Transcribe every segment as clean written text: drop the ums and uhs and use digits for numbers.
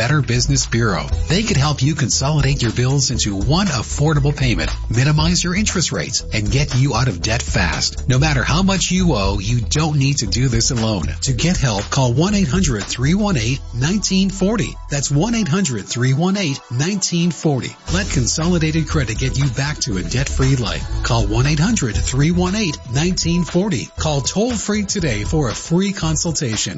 Better Business Bureau. They could help you consolidate your bills into one affordable payment, minimize your interest rates, and get you out of debt fast. No matter how much you owe, you don't need to do this alone. To get help, call 1-800-318-1940. That's 1-800-318-1940. Let Consolidated Credit get you back to a debt-free life. Call 1-800-318-1940. Call toll-free today for a free consultation.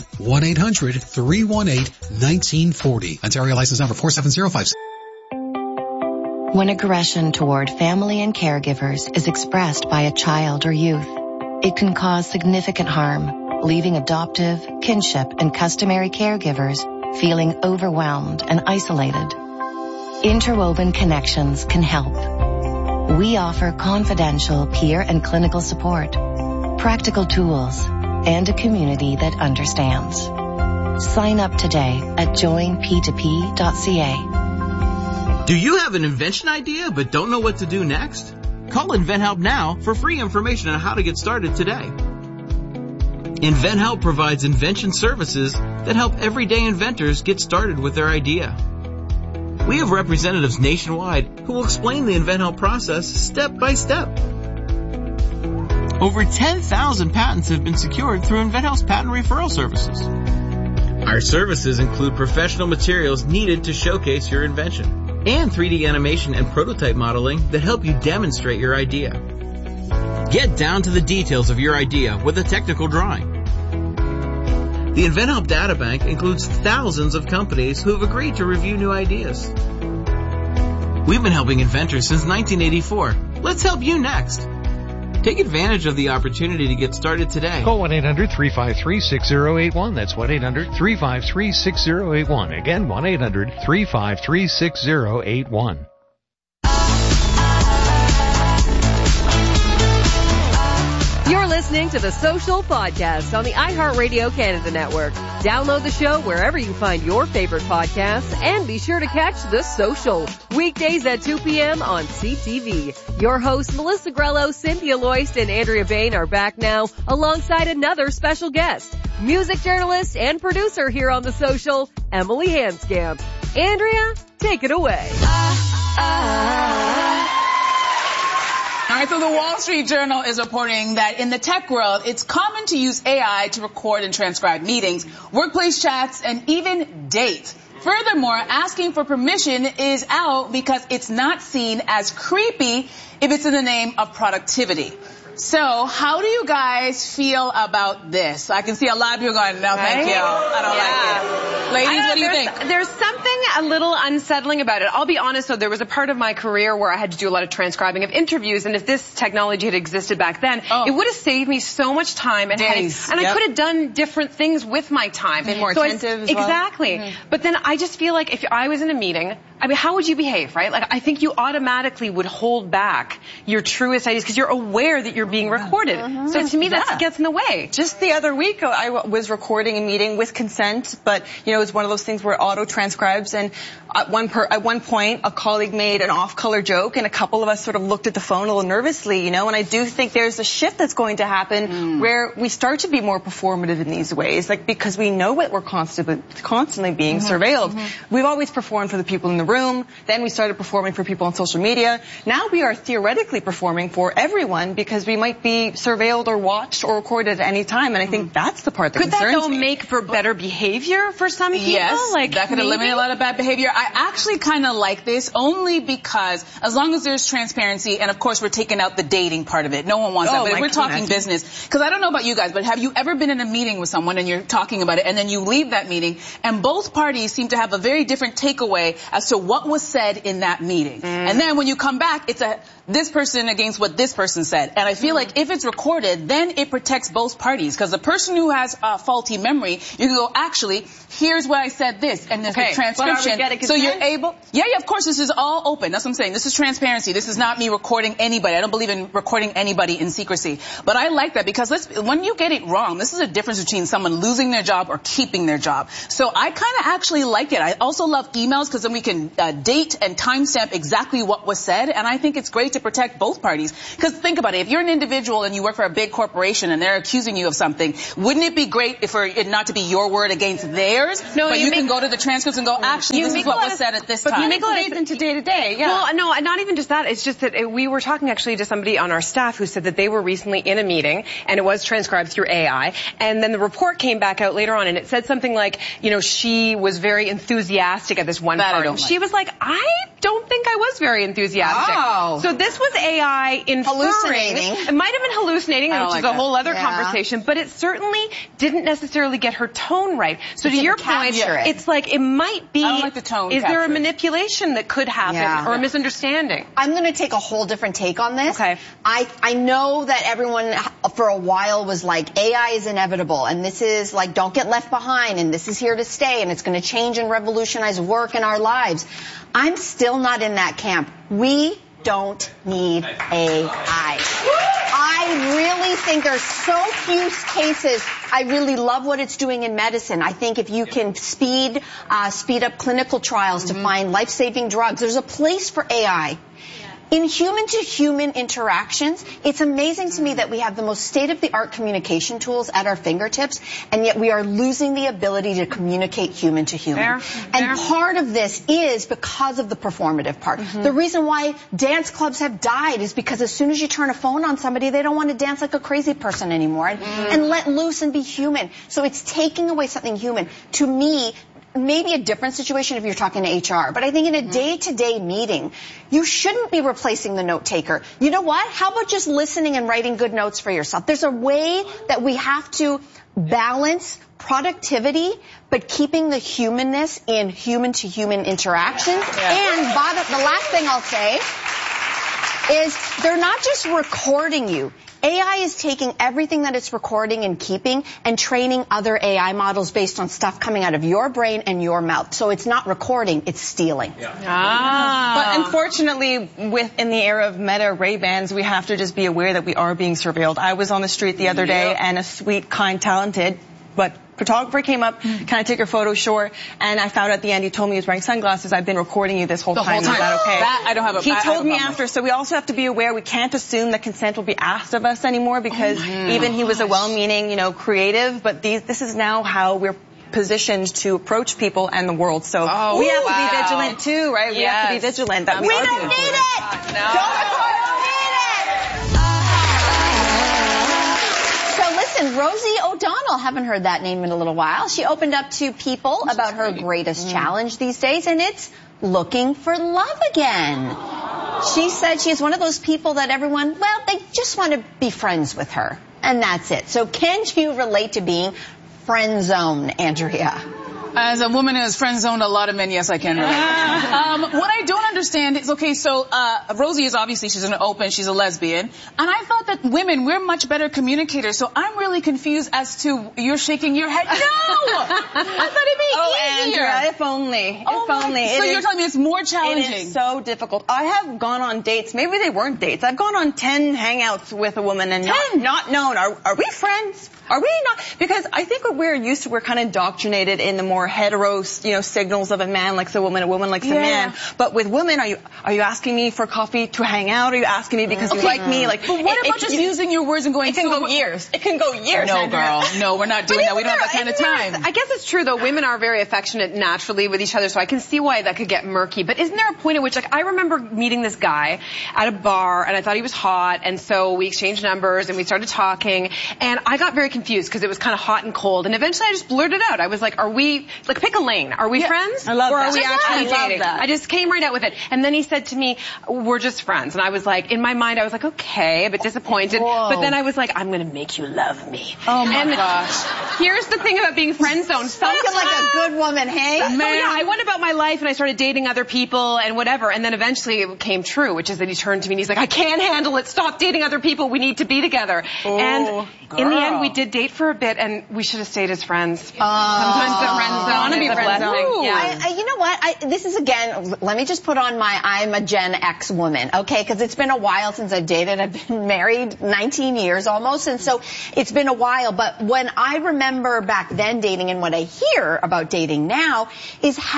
1-800-318-1940. Ontario license number 47056. When aggression toward family and caregivers is expressed by a child or youth, it can cause significant harm, leaving adoptive, kinship, and customary caregivers feeling overwhelmed and isolated. Interwoven Connections can help. We offer confidential peer and clinical support, practical tools, and a community that understands. Sign up today at joinp2p.ca. Do you have an invention idea but don't know what to do next? Call InventHelp now for free information on how to get started today. InventHelp provides invention services that help everyday inventors get started with their idea. We have representatives nationwide who will explain the InventHelp process step by step. Over 10,000 patents have been secured through InventHelp's patent referral services. Our services include professional materials needed to showcase your invention and 3D animation and prototype modeling that help you demonstrate your idea. Get down to the details of your idea with a technical drawing. The InventHelp Databank includes thousands of companies who have agreed to review new ideas. We've been helping inventors since 1984. Let's help you next. Take advantage of the opportunity to get started today. Call 1-800-353-6081. That's 1-800-353-6081. Again, 1-800-353-6081. You're listening to The Social Podcast on the iHeartRadio Canada Network. Download the show wherever you find your favorite podcasts and be sure to catch The Social weekdays at 2 p.m. on CTV. Your hosts Melissa Grello, Cynthia Loist, and Andrea Bain are back now alongside another special guest, music journalist and producer here on The Social, Emily Hanscamp. Andrea, take it away. All right, so the Wall Street Journal is reporting that in the tech world, it's common to use AI to record and transcribe meetings, workplace chats, and even dates. Furthermore, asking for permission is out because it's not seen as creepy if it's in the name of productivity. So, how do you guys feel about this? I can see a lot of people going, no, thank you. I don't like it. Ladies, what do you think? There's something a little unsettling about it. I'll be honest, though, there was a part of my career where I had to do a lot of transcribing of interviews, and if this technology had existed back then, it would have saved me so much time and headaches. And I could have done different things with my time. Been more attentive as well. Exactly. But then I just feel like if I was in a meeting, I mean, how would you behave, right? Like, I think you automatically would hold back your truest ideas because you're aware that you're being recorded. So to me, that gets in the way. Just the other week, I was recording a meeting with consent, but, you know, it's one of those things where auto transcribes, and at one point, a colleague made an off-color joke, and a couple of us sort of looked at the phone a little nervously, you know, and I do think there's a shift that's going to happen where we start to be more performative in these ways, like, because we know that we're constantly being surveilled. We've always performed for the people in the room, then we started performing for people on social media. Now we are theoretically performing for everyone because we might be surveilled or watched or recorded at any time, and I think that's the part that concerns me. Could that, though, make for better behavior for some people? Yes, like, that could eliminate a lot of bad behavior. I actually kind of like this only because as long as there's transparency, and of course we're taking out the dating part of it. No one wants that, but if we're talking business, because I don't know about you guys, but have you ever been in a meeting with someone and you're talking about it, and then you leave that meeting, and both parties seem to have a very different takeaway as to what was said in that meeting. And then when you come back, it's this person against what this person said. And I feel like if it's recorded, then it protects both parties. Because the person who has a faulty memory, you can go, actually, here's why I said this. And there's a transcription. So you're able... Yeah, of course, this is all open. That's what I'm saying. This is transparency. This is not me recording anybody. I don't believe in recording anybody in secrecy. But I like that because when you get it wrong, this is a difference between someone losing their job or keeping their job. So I kind of actually like it. I also love emails because then we can date and timestamp exactly what was said, and I think it's great to protect both parties. Because think about it, if you're an individual and you work for a big corporation and they're accusing you of something, wouldn't it be great for it not to be your word against theirs? No, but you can go to the transcripts and go, actually, this is what was said at this time. But you make a lot into day to day. Yeah. Well, no, not even just that. It's just that we were talking actually to somebody on our staff who said that they were recently in a meeting and it was transcribed through AI, and then the report came back out later on and it said something like, you know, she was very enthusiastic at this one part. She was like, I don't think I was very enthusiastic. Oh. So this was AI inferring. It might have been hallucinating, which is a whole other conversation, but it certainly didn't necessarily get her tone right. So to your point, it's like it might be, I don't like the tone is there a manipulation that could happen or a misunderstanding? I'm going to take a whole different take on this. Okay. I know that everyone for a while was like, AI is inevitable, and this is like, don't get left behind, and this is here to stay, and it's going to change and revolutionize work in our lives. I'm still not in that camp. We don't need AI. I really think there's so few cases. I really love what it's doing in medicine. I think if you can speed up clinical trials to find life-saving drugs, there's a place for AI. In human-to-human interactions, it's amazing to me that we have the most state-of-the-art communication tools at our fingertips, and yet we are losing the ability to communicate human-to-human. And part of this is because of the performative part. The reason why dance clubs have died is because as soon as you turn a phone on somebody, they don't want to dance like a crazy person anymore and let loose and be human. So it's taking away something human. To me, maybe a different situation if you're talking to HR, but I think in a day-to-day meeting, you shouldn't be replacing the note taker. You know what? How about just listening and writing good notes for yourself? There's a way that we have to balance productivity, but keeping the humanness in human-to-human interactions. And the last thing I'll say is they're not just recording you. AI is taking everything that it's recording and keeping and training other AI models based on stuff coming out of your brain and your mouth. So it's not recording, it's stealing. But unfortunately, in the era of Meta Ray-Bans, we have to just be aware that we are being surveilled. I was on the street the other day, and a sweet, kind, talented, but photographer came up, can I take your photo? Sure. And I found out at the end he told me he was wearing sunglasses. I've been recording you this whole time. Is that okay? That I don't have a He told me after, so we also have to be aware we can't assume that consent will be asked of us anymore because even he was a well-meaning, you know, creative, but this is now how we're positioned to approach people and the world. So we have to be vigilant too, right? We have to be vigilant. That we don't need it! No. Don't record, Listen, Rosie O'Donnell, haven't heard that name in a little while. She opened up to people about her greatest challenge these days, and it's looking for love again. She said she's one of those people that everyone, well, they just want to be friends with her, and that's it. So can you relate to being friend zoned, Andrea? As a woman who has friend zoned a lot of men, yes, I can relate. What I don't understand is, okay, so Rosie is obviously, she's she's a lesbian, and I thought that women, we're much better communicators, so I'm really confused as to, you're shaking your head. No! I thought it'd be easier. Andrea, if only. If only. So you're telling me it's more challenging. It is so difficult. I have gone on dates, maybe they weren't dates, I've gone on 10 hangouts with a woman and not known, are we friends? Are we not? Because I think what we're used to, we're kind of indoctrinated in the more hetero, signals of a man likes a woman likes a man. But with women, are you asking me for coffee to hang out? Are you asking me because you like me? Like, but what about just using your words and going? It can go years. It can go years. No, girl. No, we're not doing that. We don't have that kind of time. I guess it's true though. Women are very affectionate naturally with each other, so I can see why that could get murky. But isn't there a point at which, like, I remember meeting this guy at a bar, and I thought he was hot, and so we exchanged numbers and we started talking, and I got very confused because it was kind of hot and cold, and eventually I just blurted out. I was like, are we, like, pick a lane. Are we friends? I love or that. Are we actually dating? That. I just came right out with it. And then he said to me, we're just friends. And I was like, in my mind, I was like, okay, a bit disappointed. Whoa. But then I was like, I'm going to make you love me. Oh my gosh. Here's the thing about being friend zoned. Sounding like a good woman, hey? So yeah, I went about my life and I started dating other people and whatever. And then eventually it came true, which is that he turned to me and he's like, I can't handle it. Stop dating other people. We need to be together. And in the end, we did date for a bit and we should have stayed as friends. Sometimes the friend zone is a blessing. Yeah. You know what? This is, again, let me just put on my I'm a Gen X woman, okay? Because it's been a while since I've dated. I've been married 19 years almost, and so it's been a while. But when I remember back then dating and what I hear about dating now is, have we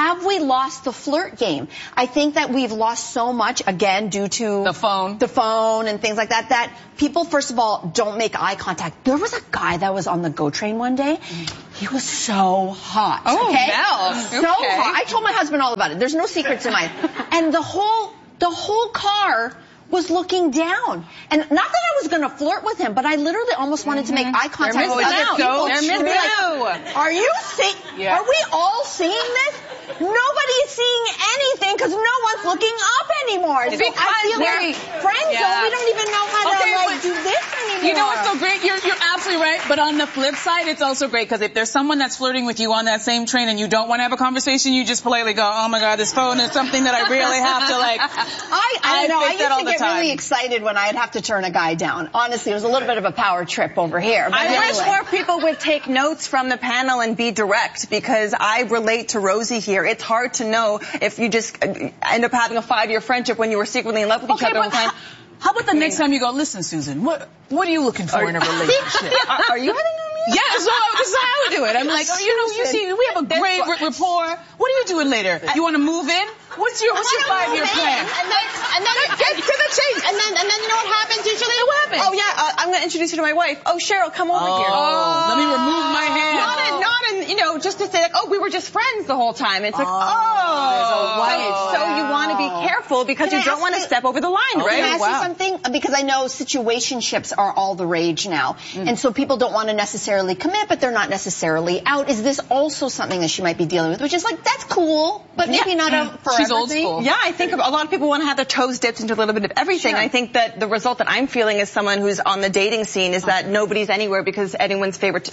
lost the flirt game. I think that we've lost so much, again, due to the phone and things like that, that people, first of all, don't make eye contact. There was a guy that was on the GO train one day. He was so hot. Oh, okay? Mel. So hot. I told my husband all about it. There's no secrets in mine. And the whole car was looking down. And not that I was going to flirt with him, but I literally almost wanted to make eye contact with other people. They're missing out. Are you seeing? Yeah. Are we all seeing this? Nobody's seeing anything because no one's looking up anymore. So I feel like friends we don't even know how to do this anymore. You know what's so great? You're absolutely right. But on the flip side, it's also great because if there's someone that's flirting with you on that same train and you don't want to have a conversation, you just politely go, oh my God, this phone is something that I really have to like. I don't know. I used to get really excited when I'd have to turn a guy down. Honestly, it was a little bit of a power trip over here. But I wish more people would take notes from the panel and be direct because I relate to Rosie here. It's hard to know if you just end up having a 5-year friendship when you were secretly in love with each other. How about the next time you go, listen, Susan, what are you looking for in a relationship? Are you hitting on me? Yeah, so this is how I would do it. I'm like, you see, we have a great rapport. What are you doing later? You want to move in? What's your 5-year plan? And then get to the chase. And then you know what happens usually? What happens? Oh yeah, I'm going to introduce you to my wife. Oh, Cheryl, come over here. Oh, let me remove my hand. Not just to say like, oh, we were just friends the whole time. It's like, there's a wife. So you want to be careful because you don't want to step over the line, right? Can I ask you something? Because I know situationships are all the rage now. And so people don't want to necessarily commit, but they're not necessarily out. Is this also something that she might be dealing with? Which is like, that's cool, but maybe not a forever She's old school. Yeah, I think a lot of people want to have their toes dipped into a little bit of everything. Sure. I think that the result that I'm feeling as someone who's on the dating scene is that nobody's anywhere because everyone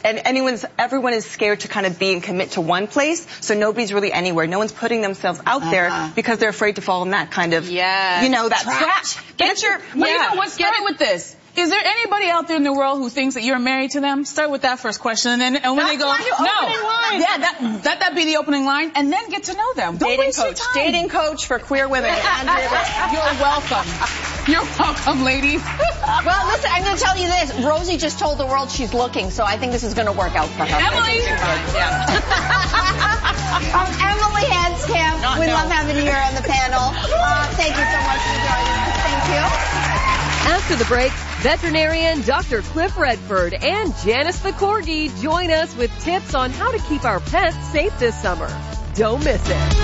is scared to kind of be and commit to one place. So nobody's really anywhere. No one's putting themselves out there because they're afraid to fall in that kind of, that trap. Get it with this. Is there anybody out there in the world who thinks that you're married to them? Start with that first question, and when they go, that'd be the opening line, and then get to know them. Don't waste your time. Dating coach for queer women. You're welcome. You're welcome, ladies. Well, listen, I'm going to tell you this. Rosie just told the world she's looking, so I think this is going to work out for her. Emily. Emily Hanscamp. We love having you here on the panel. Thank you so much for joining us. Thank you. After the break, veterinarian Dr. Cliff Redford and Janice the Corgi join us with tips on how to keep our pets safe this summer. Don't miss it.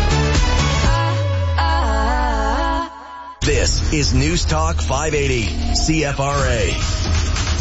This is News Talk 580, CFRA.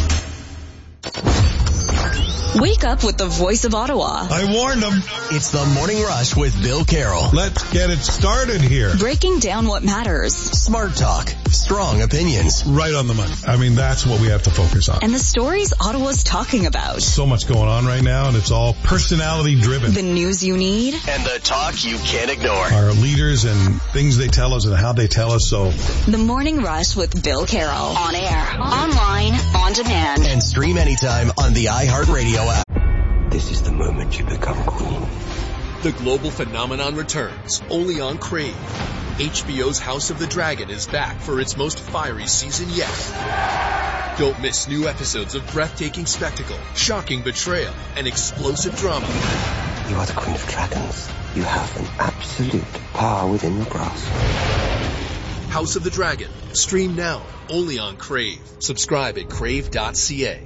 Wake up with the voice of Ottawa. I warned them. It's the Morning Rush with Bill Carroll. Let's get it started here. Breaking down what matters. Smart talk. Strong opinions. Right on the money. I mean, that's what we have to focus on. And the stories Ottawa's talking about. So much going on right now, and it's all personality driven. The news you need. And the talk you can't ignore. Our leaders and things they tell us and how they tell us, so. The Morning Rush with Bill Carroll. On air, online, on demand. And stream anytime on the iHeartRadio app. This is the moment you become queen. The global phenomenon returns, only on Crave. HBO's House of the Dragon is back for its most fiery season yet. Don't miss new episodes of breathtaking spectacle, shocking betrayal, and explosive drama. You are the Queen of Dragons. You have an absolute power within your grasp. House of the Dragon. Stream now, only on Crave. Subscribe at crave.ca.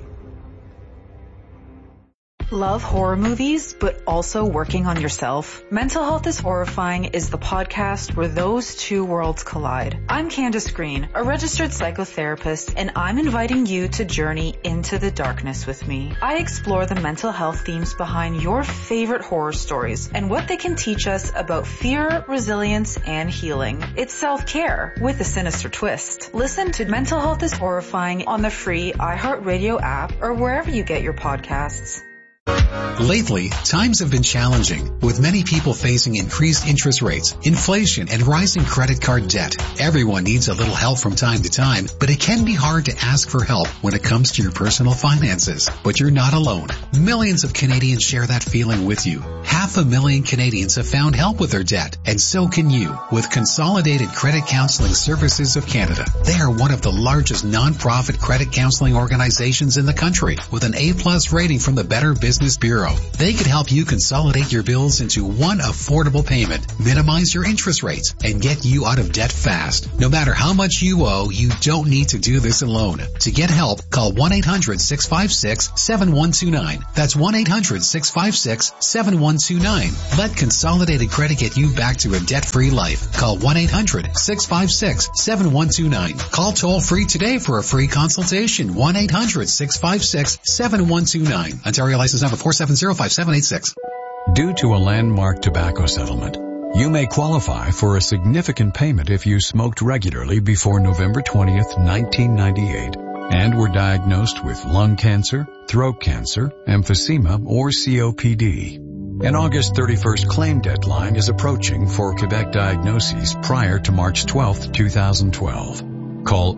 Love horror movies, but also working on yourself? Mental Health is Horrifying is the podcast where those two worlds collide. I'm Candace Green, a registered psychotherapist, and I'm inviting you to journey into the darkness with me. I explore the mental health themes behind your favorite horror stories and what they can teach us about fear, resilience, and healing. It's self-care with a sinister twist. Listen to Mental Health is Horrifying on the free iHeartRadio app or wherever you get your podcasts. Lately, times have been challenging, with many people facing increased interest rates, inflation, and rising credit card debt. Everyone needs a little help from time to time, but it can be hard to ask for help when it comes to your personal finances. But you're not alone. Millions of Canadians share that feeling with you. 500,000 Canadians have found help with their debt, and so can you with Consolidated Credit Counseling Services of Canada. They are one of the largest non-profit credit counseling organizations in the country, with an A+ rating from the Better Business Bureau. They could help you consolidate your bills into one affordable payment, minimize your interest rates, and get you out of debt fast. No matter how much you owe, you don't need to do this alone. To get help, call 1-800-656-7129. That's 1-800-656-7129. Let Consolidated Credit get you back to a debt-free life. Call 1-800-656-7129. Call toll-free today for a free consultation. 1-800-656-7129. Ontario license number 4705786. Due to a landmark tobacco settlement, you may qualify for a significant payment if you smoked regularly before November 20th, 1998, and were diagnosed with lung cancer, throat cancer, emphysema, or COPD. An August 31st claim deadline is approaching for Quebec diagnoses prior to March 12th, 2012. Call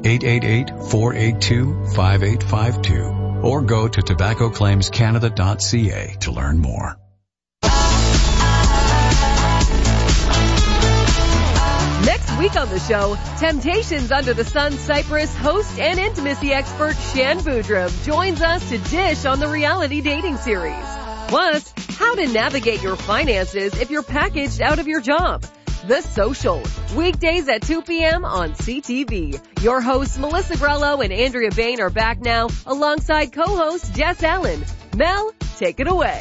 888-482-5852 or go to tobaccoclaimscanada.ca to learn more. Next week on the show, Temptations Under the Sun Cyprus host and intimacy expert Shan Boudreau joins us to dish on the reality dating series. Plus, how to navigate your finances if you're packaged out of your job. The Social, weekdays at 2 p.m. on CTV. Your hosts Melissa Grello and Andrea Bain are back now alongside co-host Jess Allen. Mel, take it away.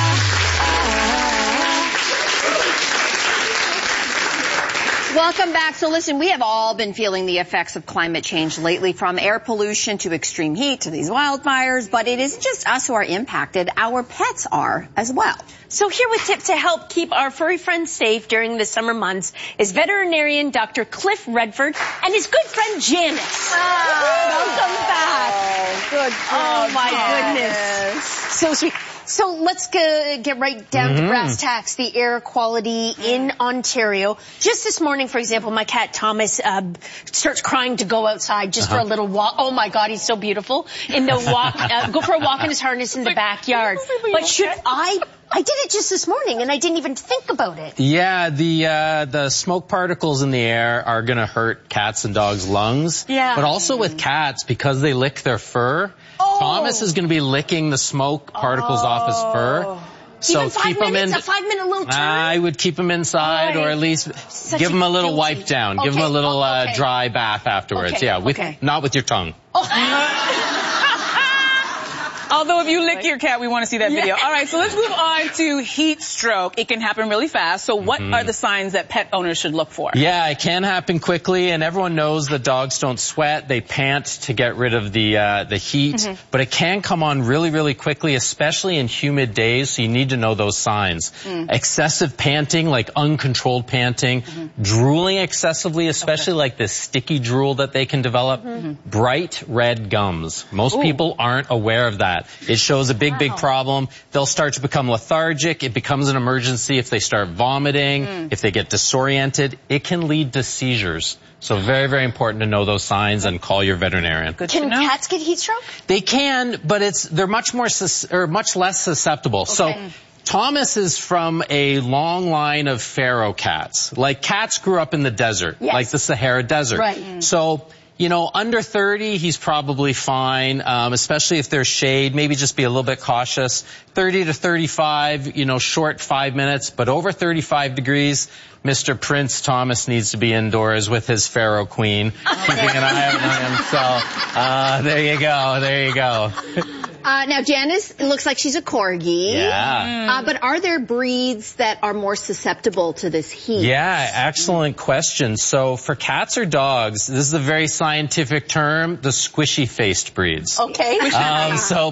Welcome back. So listen, we have all been feeling the effects of climate change lately, from air pollution to extreme heat to these wildfires, but it isn't just us who are impacted, our pets are as well. So here with tips to help keep our furry friends safe during the summer months is veterinarian Dr. Cliff Redford and his good friend Janice. Welcome back. Good. Oh my goodness. So sweet. So let's get right down to brass tacks, the air quality in Ontario. Just this morning, for example, my cat Thomas starts crying to go outside just for a little walk. Oh my God, he's so beautiful. In the walk, go for a walk in his harness in the backyard. But should I did it just this morning, and I didn't even think about it. Yeah, the smoke particles in the air are going to hurt cats and dogs' lungs. Yeah. But also with cats, because they lick their fur, Thomas is going to be licking the smoke particles off his fur. So even 5 keep him in. A 5-minute little turn? I would keep him inside, or at least give him a little wipe down. Give him a little dry bath afterwards. Yeah, not with your tongue. Although if you lick your cat, we want to see that video. All right, so let's move on to heat stroke. It can happen really fast. So what are the signs that pet owners should look for? Yeah, it can happen quickly, and everyone knows that dogs don't sweat. They pant to get rid of the heat, but it can come on really, really quickly, especially in humid days, so you need to know those signs. Excessive panting, like uncontrolled panting, drooling excessively, especially like this sticky drool that they can develop, bright red gums. Most people aren't aware of that. It shows a big problem. They'll start to become lethargic. It becomes an emergency if they start vomiting, if they get disoriented. It can lead to seizures. So very, very important to know those signs and call your veterinarian. Can cats get heat stroke? They can, but they're much less susceptible. So Thomas is from a long line of pharaoh cats. Like, cats grew up in the desert, like the Sahara Desert. Right. So, you know, under 30, he's probably fine, especially if there's shade. Maybe just be a little bit cautious. 30 to 35, you know, short 5 minutes. But over 35 degrees, Mr. Prince Thomas needs to be indoors with his Pharaoh Queen, keeping an eye on him. So, there you go. There you go. Now, Janice, it looks like she's a corgi. Yeah. But are there breeds that are more susceptible to this heat? Yeah, excellent question. So for cats or dogs, this is a very scientific term, the squishy-faced breeds. Okay. So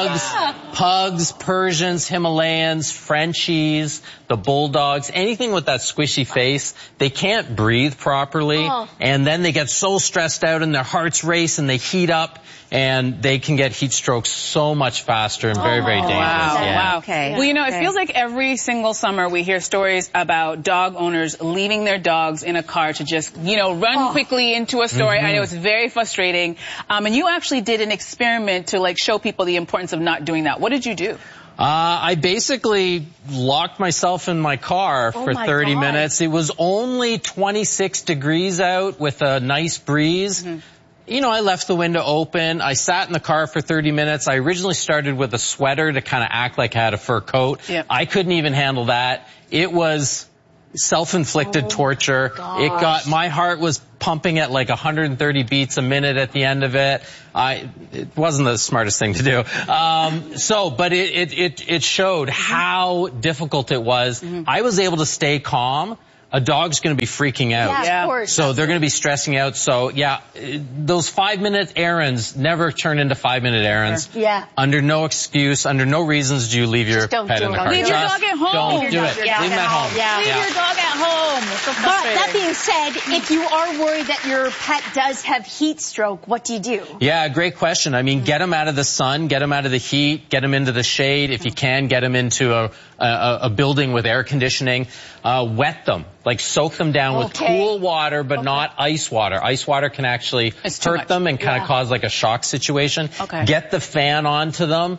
pugs, Persians, Himalayans, Frenchies, the bulldogs, anything with that squishy face, they can't breathe properly, and then they get so stressed out and their hearts race and they heat up, and they can get heat stroke so much faster and very, very dangerous. Wow. Okay. Well, you know, it feels like every single summer we hear stories about dog owners leaving their dogs in a car to just, you know, run quickly into a store. I know it's very frustrating. And you actually did an experiment to, like, show people the importance of not doing that. What did you do? I basically locked myself in my car for 30 minutes. It was only 26 degrees out with a nice breeze. I left the window open. I sat in the car for 30 minutes. I originally started with a sweater to kind of act like I had a fur coat. Yep. I couldn't even handle that. It was self-inflicted torture. My heart was pumping at like 130 beats a minute at the end of it. It wasn't the smartest thing to do. But it showed how difficult it was. I was able to stay calm. A dog's going to be freaking out. Yeah, of course. So they're going to be stressing out. So those 5-minute errands never turn into 5-minute errands. Yeah. Under no excuse, under no reasons do you leave your pet in the car. Leave your dog at home. Don't do it. Leave him at home. Leave your dog at home. So but that being said, if you are worried that your pet does have heat stroke, what do you do? Yeah, great question. I mean, get them out of the sun, get them out of the heat, get them into the shade. If you can, get them into a building with air conditioning. Wet them. Like soak them down with cool water, but not ice water. Ice water can actually hurt them and kind of cause like a shock situation. Get the fan onto them.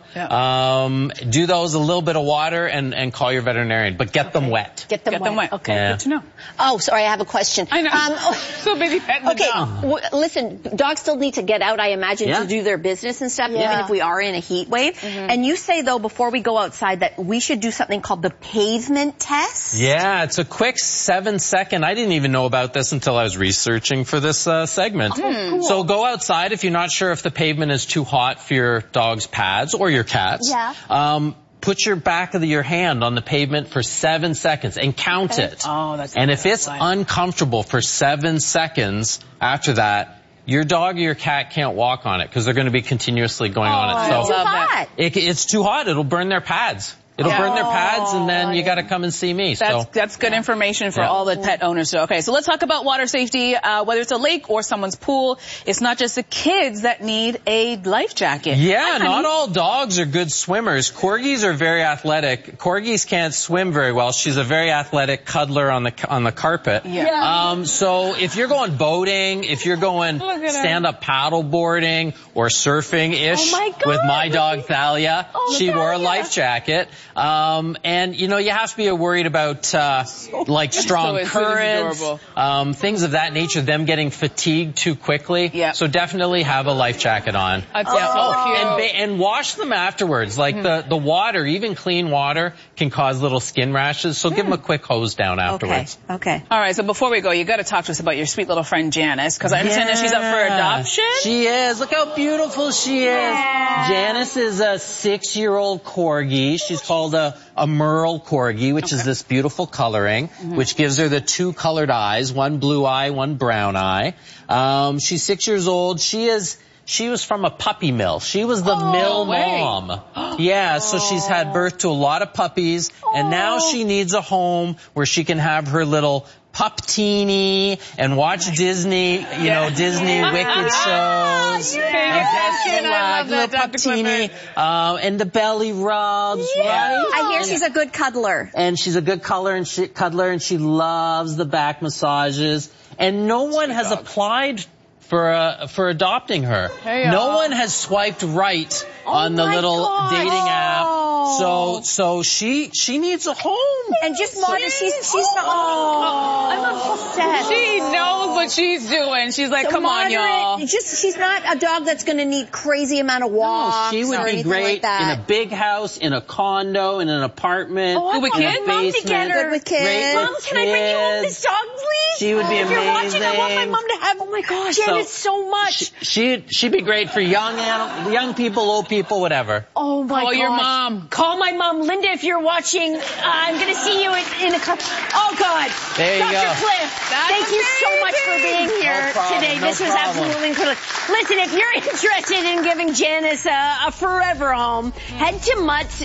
Do those a little bit of water and call your veterinarian, but get them wet. Get them wet. Okay, good to know. Oh, sorry, I have a question. I know. So busy petting the dog. Listen, dogs still need to get out, I imagine, to do their business and stuff, even if we are in a heat wave. And you say, though, before we go outside, that we should do something called the pavement test? Yeah, it's a quick 7-second. I didn't even know about this until I was researching for this segment. Cool. So go outside if you're not sure if the pavement is too hot for your dog's pads or your cat's. Put your back of your hand on the pavement for 7 seconds and count it. Oh, that's and if it's uncomfortable for 7 seconds after that, your dog or your cat can't walk on it because they're going to be continuously going on it. So it's too hot. It's too hot. It'll burn their pads. It'll burn their pads, and then you got to come and see me. That's good information for all the pet owners. Okay, so let's talk about water safety. Whether it's a lake or someone's pool, it's not just the kids that need a life jacket. Yeah, not all dogs are good swimmers. Corgis are very athletic. Corgis can't swim very well. She's a very athletic cuddler on the carpet. So if you're going boating, if you're going stand-up paddle boarding or surfing-ish with my dog Thalia, she wore a life jacket. And you have to be worried about like strong currents, things of that nature, them getting fatigued too quickly. So definitely have a life jacket on. And wash them afterwards. Like the water, even clean water, can cause little skin rashes. So give them a quick hose down afterwards. Okay. All right. So before we go, you got to talk to us about your sweet little friend Janice, because I understand that she's up for adoption. She is. Look how beautiful she is. Janice is a 6-year-old corgi. She's called a Merle Corgi, which is this beautiful coloring, which gives her the 2 colored eyes, one blue eye, one brown eye. She's 6 years old. She was from a puppy mill. She was the mill mom. So she's had birth to a lot of puppies, and now she needs a home where she can have her little pup-teeny and watch Disney, Disney Wicked shows. And little pup-teeny, and the belly rubs, right? I hear she's a good cuddler. And she's a good cuddler, and she loves the back massages. And no one has applied for adopting her. No one has swiped right on the little dating app. So she needs a home. And just Marta, she's not. I'm upset. She knows what she's doing. She's like, come on, y'all. She's not a dog that's going to need crazy amount of walks. No, she would be great in a big house, in a condo, in an apartment. Good with kids? Mom together. Good with kids. Mom, can I bring you home this dog, please? She would be amazing. If you're watching, I want my mom to have. Oh my gosh, Janet, so much. She'd be great for young people, old people, whatever. Oh my gosh. Call your mom. Call my mom, Linda, if you're watching. I'm going to see you in a couple. Oh God. There you go. Dr. Cliff, thank you so much for being here today. This was absolutely incredible. Listen, if you're interested in giving Janice a forever home, head to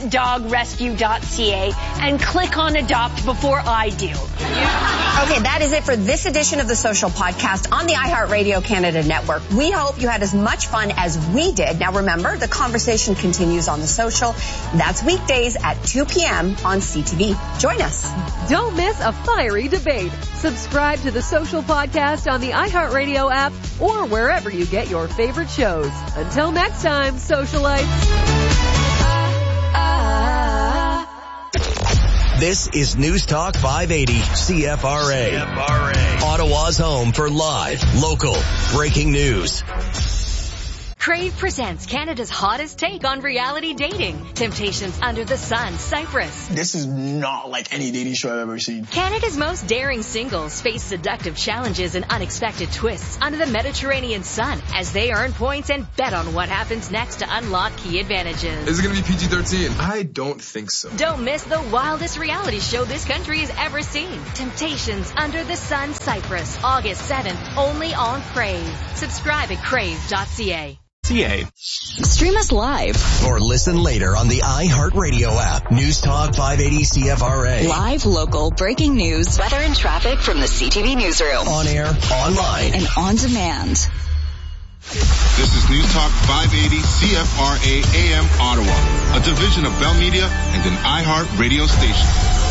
muttsdogrescue.ca and click on adopt before I do. Okay, that is it for this edition of the Social Podcast on the iHeartRadio Canada Network. We hope you had as much fun as we did. Now remember, the conversation continues on the Social. That's weekdays at 2 p.m. on CTV. Join us. Don't miss a fiery debate. Subscribe to the Social Podcast on the iHeartRadio app or wherever you get your favorite shows. Until next time, socialites. This is News Talk 580 CFRA. Ottawa's home for live, local, breaking news. Crave presents Canada's hottest take on reality dating. Temptations Under the Sun, Cyprus. This is not like any dating show I've ever seen. Canada's most daring singles face seductive challenges and unexpected twists under the Mediterranean sun as they earn points and bet on what happens next to unlock key advantages. Is it going to be PG-13? I don't think so. Don't miss the wildest reality show this country has ever seen. Temptations Under the Sun, Cyprus, August 7th, only on Crave. Subscribe at crave.ca. Stream us live or listen later on the iHeartRadio app. News Talk 580 CFRA. Live, local, breaking news, weather and traffic from the CTV newsroom. On air, online, and on demand. This is News Talk 580 CFRA AM Ottawa, a division of Bell Media and an iHeartRadio station.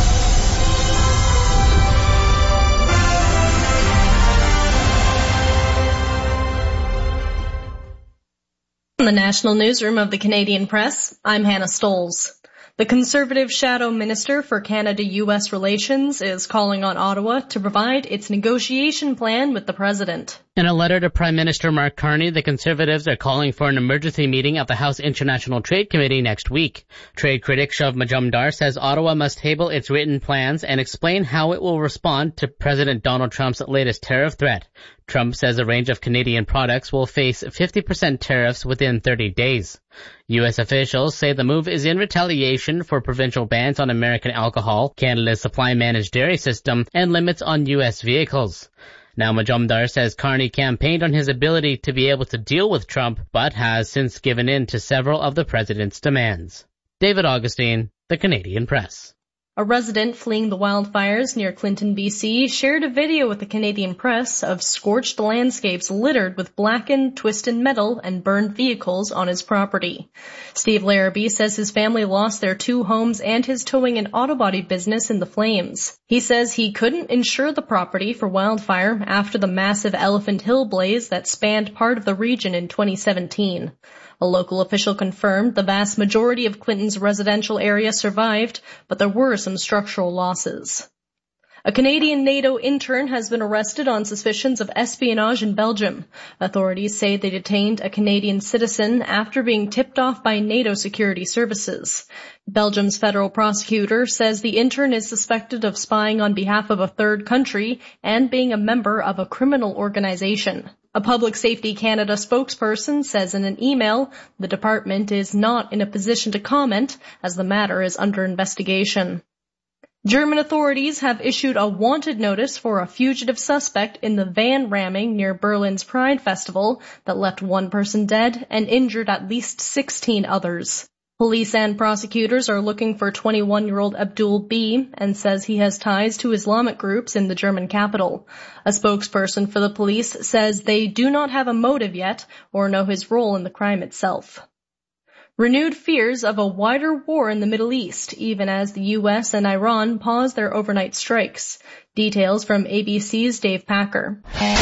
In the National Newsroom of the Canadian Press, I'm Hannah Stolz. The Conservative Shadow Minister for Canada-U.S. Relations is calling on Ottawa to provide its negotiation plan with the President. In a letter to Prime Minister Mark Carney, the Conservatives are calling for an emergency meeting of the House International Trade Committee next week. Trade critic Shav Majumdar says Ottawa must table its written plans and explain how it will respond to President Donald Trump's latest tariff threat. Trump says a range of Canadian products will face 50% tariffs within 30 days. U.S. officials say the move is in retaliation for provincial bans on American alcohol, Canada's supply-managed dairy system, and limits on U.S. vehicles. Now Majumdar says Carney campaigned on his ability to be able to deal with Trump, but has since given in to several of the president's demands. David Augustine, The Canadian Press. A resident fleeing the wildfires near Clinton, BC, shared a video with the Canadian Press of scorched landscapes littered with blackened, twisted metal and burned vehicles on his property. Steve Larrabee says his family lost their 2 homes and his towing and auto body business in the flames. He says he couldn't insure the property for wildfire after the massive Elephant Hill blaze that spanned part of the region in 2017. A local official confirmed the vast majority of Clinton's residential area survived, but there were some structural losses. A Canadian NATO intern has been arrested on suspicions of espionage in Belgium. Authorities say they detained a Canadian citizen after being tipped off by NATO security services. Belgium's federal prosecutor says the intern is suspected of spying on behalf of a third country and being a member of a criminal organization. A Public Safety Canada spokesperson says in an email the department is not in a position to comment as the matter is under investigation. German authorities have issued a wanted notice for a fugitive suspect in the van ramming near Berlin's Pride Festival that left 1 person dead and injured at least 16 others. Police and prosecutors are looking for 21-year-old Abdul B. and says he has ties to Islamic groups in the German capital. A spokesperson for the police says they do not have a motive yet or know his role in the crime itself. Renewed fears of a wider war in the Middle East, even as the U.S. and Iran pause their overnight strikes. Details from ABC's Dave Packer.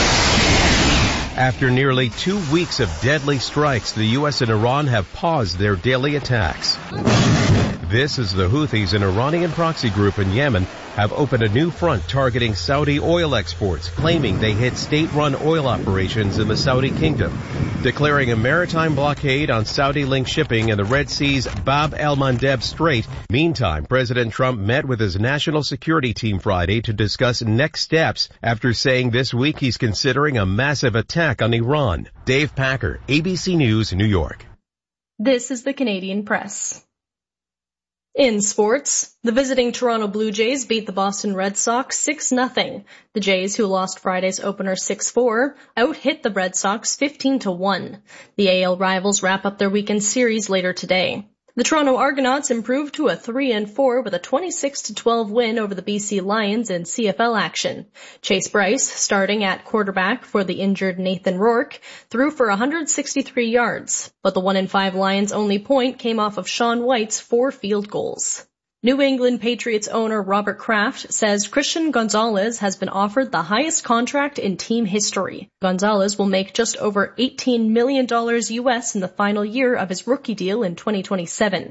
After nearly 2 weeks of deadly strikes, the U.S. and Iran have paused their daily attacks. This is the Houthis, an Iranian proxy group in Yemen, have opened a new front targeting Saudi oil exports, claiming they hit state-run oil operations in the Saudi kingdom, declaring a maritime blockade on Saudi-linked shipping in the Red Sea's Bab el-Mandeb Strait. Meantime, President Trump met with his national security team Friday to discuss next steps after saying this week he's considering a massive attack on Iran. Dave Packer, ABC News, New York. This is the Canadian Press. In sports, the visiting Toronto Blue Jays beat the Boston Red Sox 6-0. The Jays, who lost Friday's opener 6-4, out-hit the Red Sox 15-1. The AL rivals wrap up their weekend series later today. The Toronto Argonauts improved to a 3-4 with a 26-12 win over the BC Lions in CFL action. Chase Bryce, starting at quarterback for the injured Nathan Rourke, threw for 163 yards, but the 1-5 Lions' only point came off of Sean White's 4 field goals. New England Patriots owner Robert Kraft says Christian Gonzalez has been offered the highest contract in team history. Gonzalez will make just over $18 million US in the final year of his rookie deal in 2027.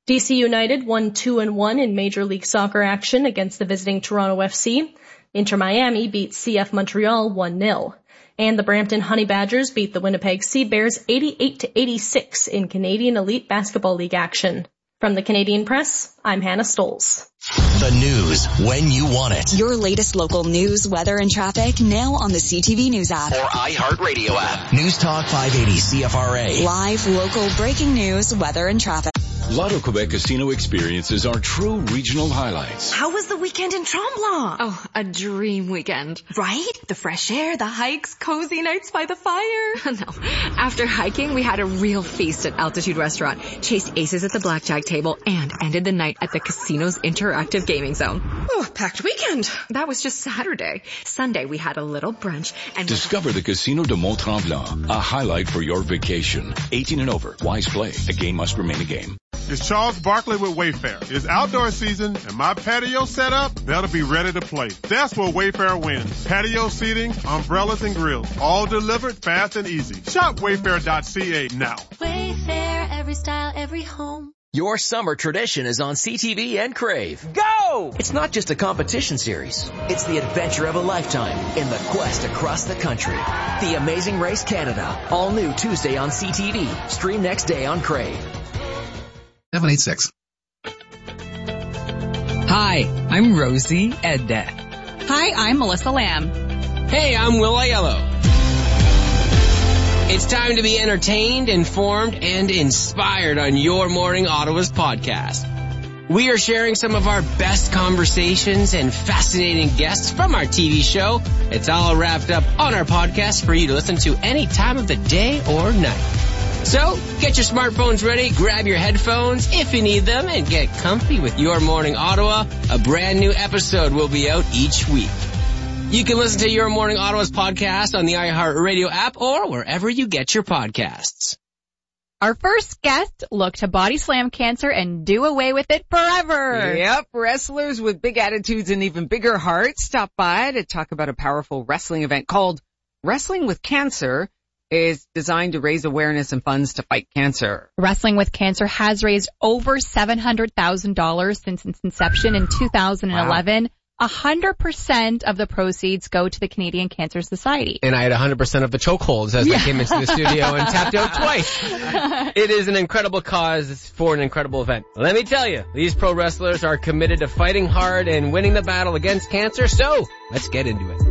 DC United won 2-1 in Major League Soccer action against the visiting Toronto FC. Inter Miami beat CF Montreal 1-0. And the Brampton Honey Badgers beat the Winnipeg Sea Bears 88-86 in Canadian Elite Basketball League action. From the Canadian Press, I'm Hannah Stoles. The news when you want it. Your latest local news, weather, and traffic now on the CTV News app. Or iHeartRadio app. News Talk 580 CFRA. Live, local, breaking news, weather, and traffic. Lotto Quebec Casino experiences are true regional highlights. How was the weekend in Tremblant? Oh, a dream weekend. Right? The fresh air, the hikes, cozy nights by the fire. No. After hiking, we had a real feast at Altitude Restaurant, chased aces at the blackjack table, and ended the night at the casino's interactive gaming zone. Oh, packed weekend. That was just Saturday. Sunday, we had a little brunch and discover the Casino de Mont-Tremblant, a highlight for your vacation. 18 and over. Wise play. A game must remain a game. It's Charles Barkley with Wayfair. It's outdoor season and my patio set up, that'll be ready to play. That's where Wayfair wins. Patio seating, umbrellas and grills, all delivered fast and easy. Shop wayfair.ca now. Wayfair, every style, every home. Your summer tradition is on CTV and Crave. Go! It's not just a competition series. It's the adventure of a lifetime in the quest across the country. The Amazing Race Canada. All new Tuesday on CTV. Stream next day on Crave. 786. Hi, I'm Rosie Edda. Hi, I'm Melissa Lamb. Hey, I'm Will Aiello. It's time to be entertained, informed, and inspired on Your Morning Ottawa's podcast. We are sharing some of our best conversations and fascinating guests from our TV show. It's all wrapped up on our podcast for you to listen to any time of the day or night. So, get your smartphones ready, grab your headphones if you need them, and get comfy with Your Morning Ottawa. A brand new episode will be out each week. You can listen to Your Morning Ottawa's podcast on the iHeartRadio app or wherever you get your podcasts. Our first guest looked to body slam cancer and do away with it forever. Yep, wrestlers with big attitudes and even bigger hearts stop by to talk about a powerful wrestling event called Wrestling with Cancer. Is designed to raise awareness and funds to fight cancer. Wrestling with Cancer has raised over $700,000 since its inception in 2011. Wow. 100% of the proceeds go to the Canadian Cancer Society. And I had 100% of the chokeholds as I came into the studio and tapped out twice. It is an incredible cause for an incredible event. Let me tell you, these pro wrestlers are committed to fighting hard and winning the battle against cancer, so let's get into it.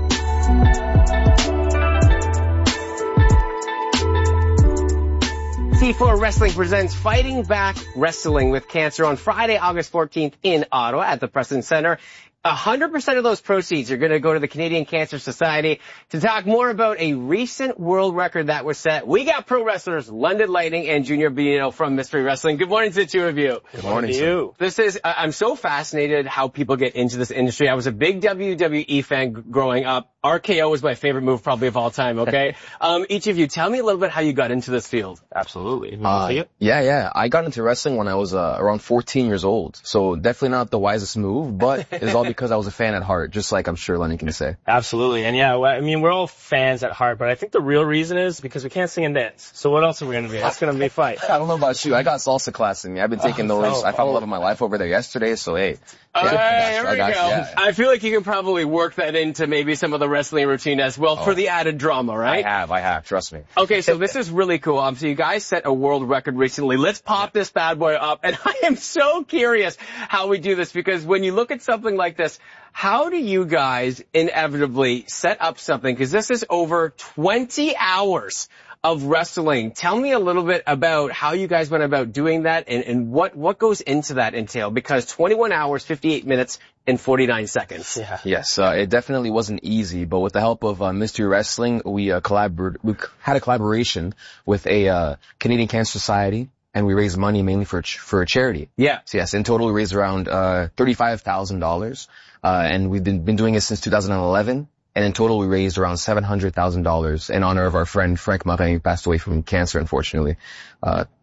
C4 Wrestling presents Fighting Back Wrestling with Cancer on Friday, August 14th in Ottawa at the Preston Center. 100% of those proceeds are going to go to the Canadian Cancer Society. To talk more about a recent world record that was set, we got pro wrestlers London Lightning and Junior Benito from Mystery Wrestling. Good morning to the two of you. Good morning to you. This is, I'm so fascinated how people get into this industry. I was a big WWE fan growing up. RKO was my favorite move probably of all time, okay? Each of you, tell me a little bit how you got into this field. Absolutely. Yeah. I got into wrestling when I was around 14 years old. So definitely not the wisest move, but it's all because I was a fan at heart, just like I'm sure Lenny can say. Absolutely. And yeah, I mean, we're all fans at heart, but I think the real reason is because we can't sing and dance. So what else are we going to be? It's going to be a fight. I don't know about you. I got salsa class in me. I've been taking those. I found the love of my life over there yesterday, so hey. Here we go. Yeah. I feel like you can probably work that into maybe some of the wrestling routine as well for the added drama, right? I have. Trust me. Okay, so this is really cool. So you guys set a world record recently. Let's pop this bad boy up. And I am so curious how we do this because when you look at something like this, how do you guys inevitably set up something? Because this is over 20 hours of wrestling. Tell me a little bit about how you guys went about doing that and what goes into that entail, because 21 hours, 58 minutes, and 49 seconds. Yeah. Yes, it definitely wasn't easy, but with the help of Mystery Wrestling, we had a collaboration with a Canadian Cancer Society, and we raised money mainly for a charity. Yeah. So yes, in total we raised around $35,000, and we've been doing it since 2011. And in total, we raised around $700,000 in honor of our friend Frank Marin, who passed away from cancer, unfortunately.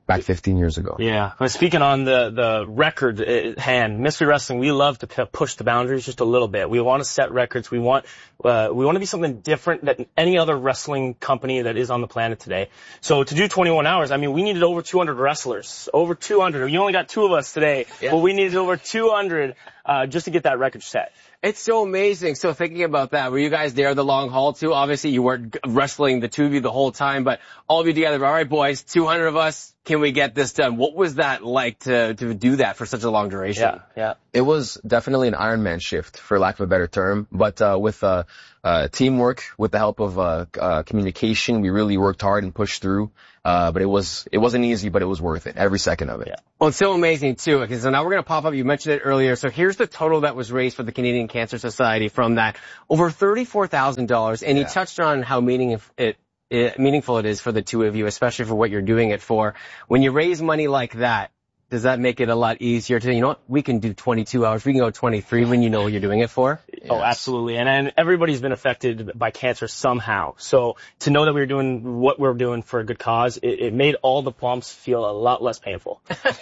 back 15 years ago. Yeah. Speaking on the record at hand, Mystery Wrestling, we love to push the boundaries just a little bit. We want to set records. We want to be something different than any other wrestling company that is on the planet today. So to do 21 hours, I mean, we needed over 200 wrestlers. Over 200. You only got 2 of us today, but we needed over 200 just to get that record set. It's so amazing. So thinking about that, were you guys there the long haul too? Obviously you weren't wrestling the two of you the whole time, but all of you together, all right boys, 200 of us, can we get this done? What was that like to do that for such a long duration? Yeah. It was definitely an Iron Man shift, for lack of a better term, but with teamwork, with the help of communication, we really worked hard and pushed through. But it wasn't easy, but it was worth it, every second of it. Yeah. Well, it's so amazing too, because so now we're going to pop up, you mentioned it earlier, so here's the total that was raised for the Canadian Cancer Society from that, over $34,000, and you touched on how meaningful it is for the two of you, especially for what you're doing it for. When you raise money like that, does that make it a lot easier to, you know what, we can do 22 hours, we can go 23 when you know what you're doing it for? Yes. Oh, absolutely. And everybody's been affected by cancer somehow. So to know that we were doing what we're doing for a good cause, it made all the bumps feel a lot less painful.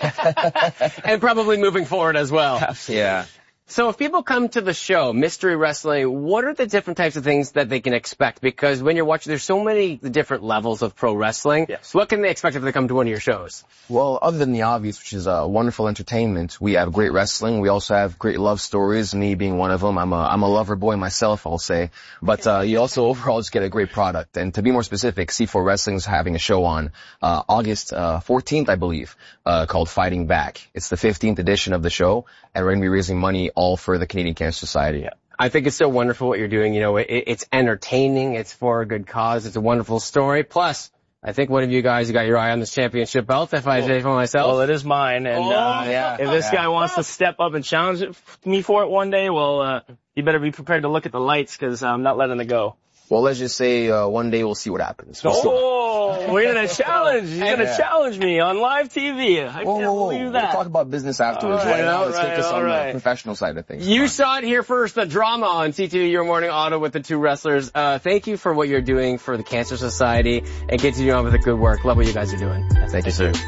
And probably moving forward as well. Absolutely. Yeah. So if people come to the show, Mystery Wrestling, what are the different types of things that they can expect? Because when you're watching, there's so many different levels of pro wrestling. Yes. So what can they expect if they come to one of your shows? Well, other than the obvious, which is wonderful entertainment, we have great wrestling. We also have great love stories, me being one of them. I'm a lover boy myself, I'll say. But you also overall just get a great product. And to be more specific, C4 Wrestling is having a show on August 14th, I believe, called Fighting Back. It's the 15th edition of the show, and we're going to be raising money all for the Canadian Cancer Society. Yeah. I think it's so wonderful what you're doing. You know, it's entertaining. It's for a good cause. It's a wonderful story. Plus, I think one of you guys, you got your eye on this championship belt, if I say for myself. Well, it is mine. And if this guy wants to step up and challenge me for it one day, well, you better be prepared to look at the lights, because I'm not letting it go. Well, let's just say one day we'll see what happens. We're gonna challenge. You're gonna challenge me on live TV. I can't believe that. We'll talk about business afterwards. Right now, let's get to some professional side of things. You saw it here first, the drama on CTV Your Morning Auto with the two wrestlers. Thank you for what you're doing for the Cancer Society, and continue on with the good work. Love what you guys are doing. Thank you, sir.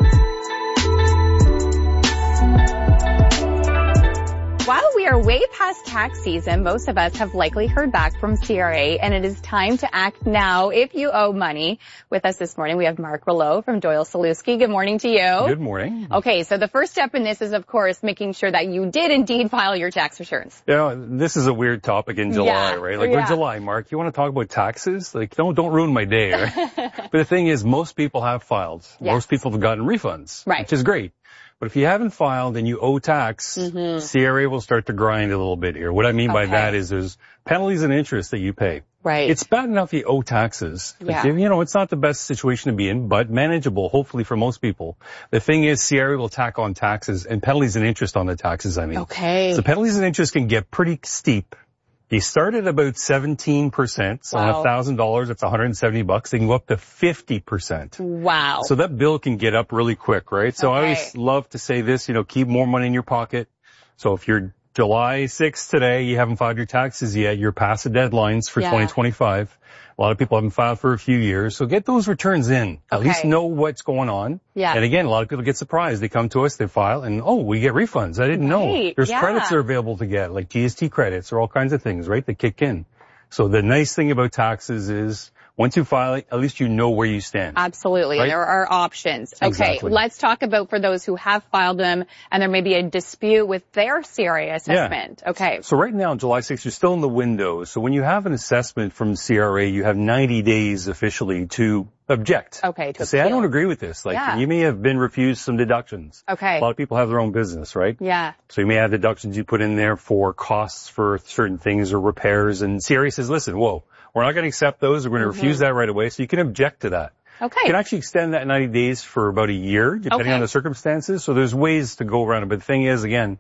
While we are way past tax season, most of us have likely heard back from CRA, and it is time to act now if you owe money. With us this morning, we have Mark Rouleau from Doyle Saluski. Good morning to you. Good morning. Okay, so the first step in this is, of course, making sure that you did indeed file your tax returns. You know, this is a weird topic in July, right? Like, we're July, Mark. You want to talk about taxes? Like, don't ruin my day, right? But the thing is, most people have filed. Yes. Most people have gotten refunds, which is great. But if you haven't filed and you owe tax, CRA will start to grind a little bit here. What I mean by that is there's penalties and interest that you pay. Right. It's bad enough you owe taxes. Yeah. You know, it's not the best situation to be in, but manageable, hopefully, for most people. The thing is, CRA will tack on taxes and penalties and interest on the taxes, I mean. Okay. So penalties and interest can get pretty steep. You start at about 17%. So on $1,000, it's $170. They can go up to 50%. Wow. So that bill can get up really quick, right? So I always love to say this, you know, keep more money in your pocket. So if you're July 6th today, you haven't filed your taxes yet, you're past the deadlines for 2025. A lot of people haven't filed for a few years. So get those returns in. At least know what's going on. Yeah. And again, a lot of people get surprised. They come to us, they file, and we get refunds. I didn't know. There's credits that are available to get, like GST credits or all kinds of things, right, that kick in. So the nice thing about taxes is once you file it, at least you know where you stand. Absolutely. Right? There are options. Okay, let's talk about for those who have filed them and there may be a dispute with their CRA assessment. Okay. So right now, July 6th, you're still in the window. So when you have an assessment from CRA, you have 90 days officially to object. Okay. To say, I don't agree with this. Like, you may have been refused some deductions. Okay. A lot of people have their own business, right? Yeah. So you may have deductions you put in there for costs for certain things or repairs. And CRA says, listen, we're not going to accept those. We're going to refuse that right away. So you can object to that. Okay. You can actually extend that 90 days for about a year, depending on the circumstances. So there's ways to go around it. But the thing is, again,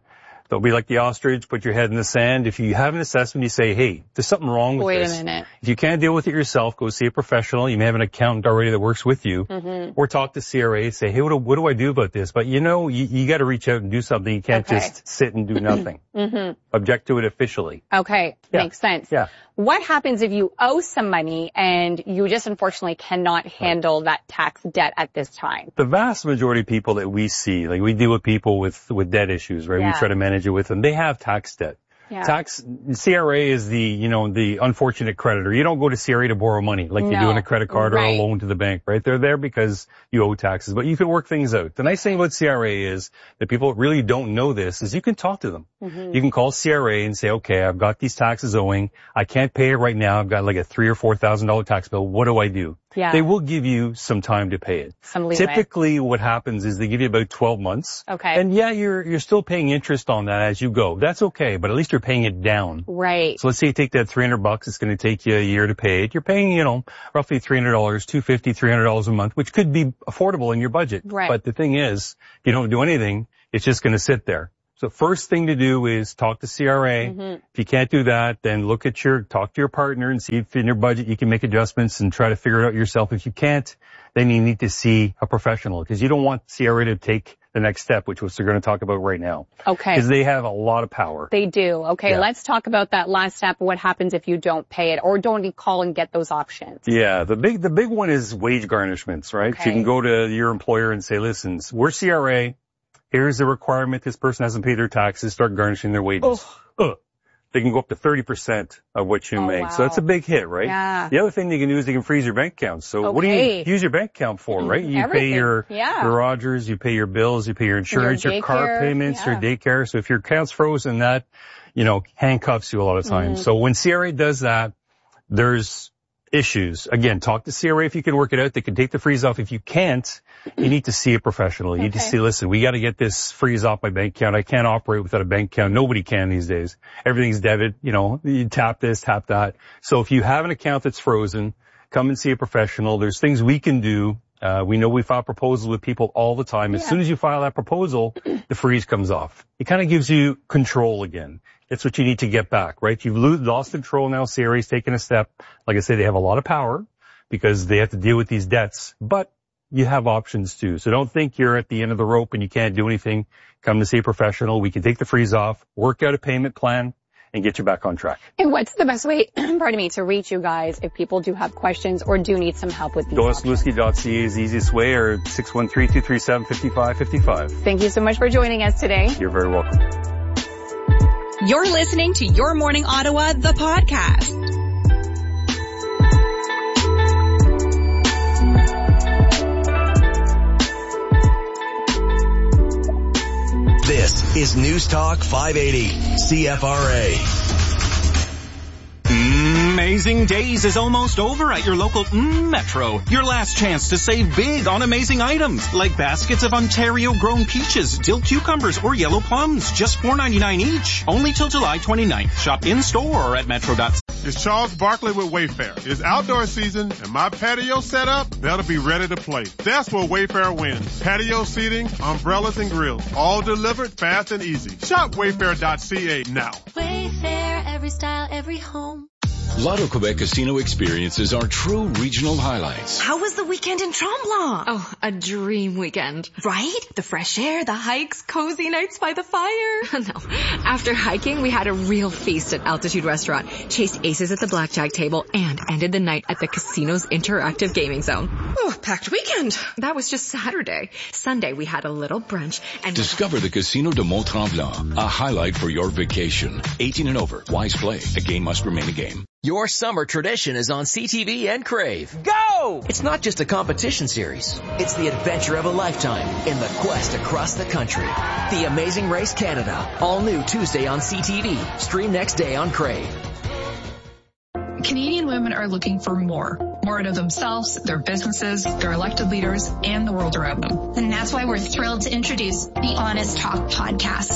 Don't be like the ostrich, put your head in the sand. If you have an assessment, you say, hey, there's something wrong with this. Wait a minute. If you can't deal with it yourself, go see a professional. You may have an accountant already that works with you. Or talk to CRA, say, hey, what do I do about this? But you got to reach out and do something. You can't just sit and do nothing. Object to it officially. Okay. Makes sense. Yeah. What happens if you owe some money and you just unfortunately cannot handle that tax debt at this time? The vast majority of people that we see, like we deal with people with debt issues, right? We try to manage it with them. They have tax debt. Yeah. CRA is the unfortunate creditor. You don't go to CRA to borrow money like you do on a credit card or a loan to the bank, right? They're there because you owe taxes, but you can work things out. The nice thing about CRA is that people really don't know this is you can talk to them. You can call CRA and say, okay, I've got these taxes owing. I can't pay it right now. I've got like a $3,000 or $4,000 tax bill. What do I do? Yeah. They will give you some time to pay it. Some leeway. Typically what happens is they give you about 12 months. Okay. And you're still paying interest on that as you go. That's okay, but at least you're paying it down. Right. So let's say you take that $300, it's going to take you a year to pay it. You're paying, roughly $300, $250, $300 a month, which could be affordable in your budget. Right. But the thing is, if you don't do anything, it's just going to sit there. So first thing to do is talk to CRA. If you can't do that, then talk to your partner and see if in your budget you can make adjustments and try to figure it out yourself. If you can't, then you need to see a professional because you don't want CRA to take the next step, which they're going to talk about right now. Okay. Because they have a lot of power. They do. Okay. Let's talk about that last step. What happens if you don't pay it or don't call and get those options? Yeah. The big one is wage garnishments, right? Okay. So you can go to your employer and say, listen, we're CRA. Here's the requirement. This person hasn't paid their taxes. Start garnishing their wages. They can go up to 30% of what you make. Wow. So that's a big hit, right? Yeah. The other thing they can do is they can freeze your bank account. So what do you use your bank account for, right? You pay your Rogers, you pay your bills, you pay your insurance, your car payments, your daycare. So if your account's frozen, that, handcuffs you a lot of times. So when CRA does that, there's issues. Again, talk to CRA if you can work it out. They can take the freeze off. If you can't, you need to see a professional. You need to say, listen, we got to get this freeze off my bank account. I can't operate without a bank account. Nobody can these days. Everything's debit. You tap this, tap that. So if you have an account that's frozen, come and see a professional. There's things we can do. We know we file proposals with people all the time. As soon as you file that proposal, the freeze comes off. It kind of gives you control again. It's what you need to get back, right? You've lost control now. CRA's taken a step. Like I say, they have a lot of power because they have to deal with these debts, but you have options too. So don't think you're at the end of the rope and you can't do anything. Come to see a professional. We can take the freeze off, work out a payment plan, and get you back on track. And what's the best way, to reach you guys if people do have questions or do need some help with these DoyleSalewski.ca is the easiest way, or 613-237-5555. Thank you so much for joining us today. You're very welcome. You're listening to Your Morning Ottawa, the podcast. This is News Talk 580, CFRA. Amazing Days is almost over at your local Metro. Your last chance to save big on amazing items like baskets of Ontario-grown peaches, dill cucumbers, or yellow plums, just $4.99 each. Only till July 29th. Shop in-store or at metro.ca. It's Charles Barkley with Wayfair. It's outdoor season and my patio set up, that'll be ready to play. That's where Wayfair wins. Patio seating, umbrellas and grills, all delivered fast and easy. Shop wayfair.ca now. Wayfair, every style, every home. Lotto Quebec Casino experiences are true regional highlights. How was the weekend in Tremblant? Oh, a dream weekend. Right? The fresh air, the hikes, cozy nights by the fire. No. After hiking, we had a real feast at Altitude Restaurant, chased aces at the blackjack table, and ended the night at the casino's interactive gaming zone. Oh, packed weekend. That was just Saturday. Sunday, we had a little brunch and discover the Casino de Mont-Tremblant, a highlight for your vacation. 18 and over. Wise play. A game must remain a game. Your summer tradition is on CTV and Crave. Go! It's not just a competition series. It's the adventure of a lifetime in the quest across the country. The Amazing Race Canada. All new Tuesday on CTV. Stream next day on Crave. Canadian women are looking for more out of themselves, their businesses, their elected leaders, and the world around them. And that's why we're thrilled to introduce the Honest Talk podcast.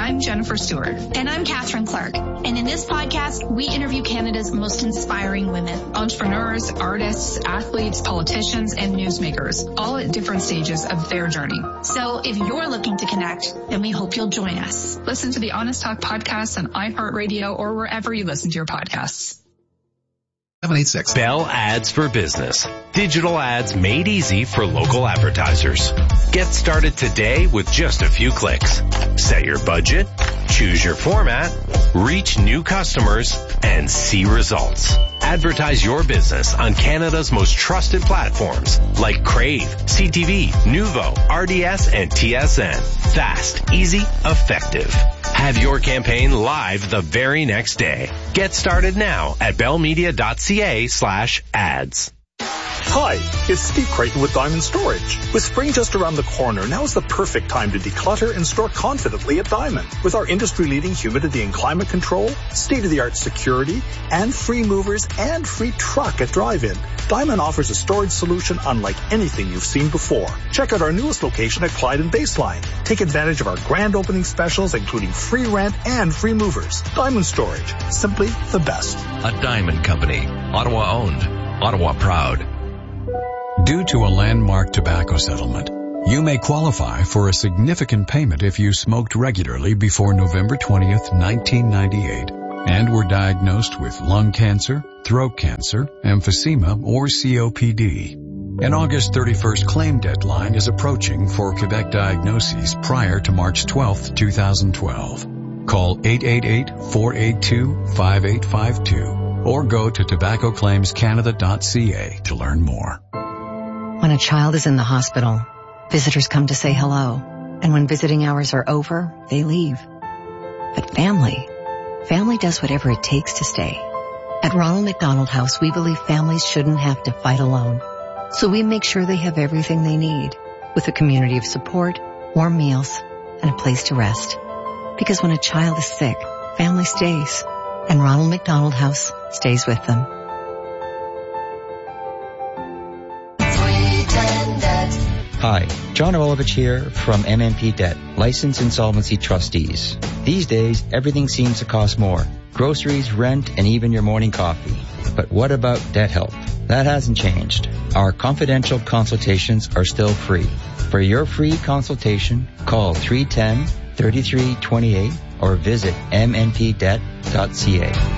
I'm Jennifer Stewart. And I'm Catherine Clark. And in this podcast, we interview Canada's most inspiring women. Entrepreneurs, artists, athletes, politicians, and newsmakers, all at different stages of their journey. So if you're looking to connect, then we hope you'll join us. Listen to the Honest Talk podcast on iHeartRadio or wherever you listen to your podcasts. 786. Bell Ads for Business. Digital ads made easy for local advertisers. Get started today with just a few clicks. Set your budget, choose your format, reach new customers, and see results. Advertise your business on Canada's most trusted platforms like Crave, CTV, Nuvo, RDS, and TSN. Fast, easy, effective. Have your campaign live the very next day. Get started now at bellmedia.ca/ads. Hi, it's Steve Creighton with Diamond Storage. With spring just around the corner, now is the perfect time to declutter and store confidently at Diamond. With our industry-leading humidity and climate control, state-of-the-art security, and free movers and free truck at drive-in, Diamond offers a storage solution unlike anything you've seen before. Check out our newest location at Clyde and Baseline. Take advantage of our grand opening specials, including free rent and free movers. Diamond Storage, simply the best. A Diamond Company, Ottawa owned, Ottawa proud. Due to a landmark tobacco settlement, you may qualify for a significant payment if you smoked regularly before November 20th, 1998, and were diagnosed with lung cancer, throat cancer, emphysema, or COPD. An August 31st claim deadline is approaching for Quebec diagnoses prior to March 12th, 2012. Call 888-482-5852 or go to tobaccoclaimscanada.ca to learn more. When a child is in the hospital, visitors come to say hello. And when visiting hours are over, they leave. But family does whatever it takes to stay. At Ronald McDonald House, we believe families shouldn't have to fight alone. So we make sure they have everything they need, with a community of support, warm meals, and a place to rest. Because when a child is sick, family stays. And Ronald McDonald House stays with them. Hi, John Olovich here from MMP Debt, Licensed Insolvency Trustees. These days, everything seems to cost more. Groceries, rent, and even your morning coffee. But what about debt help? That hasn't changed. Our confidential consultations are still free. For your free consultation, call 310-3328 or visit mnpdebt.ca.